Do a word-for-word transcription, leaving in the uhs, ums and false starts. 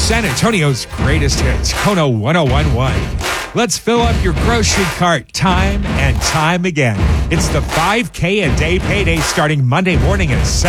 San Antonio's greatest hits, Kono one oh one point one. Let's fill up your grocery cart time and time again. It's the five K a day payday starting Monday morning at seven.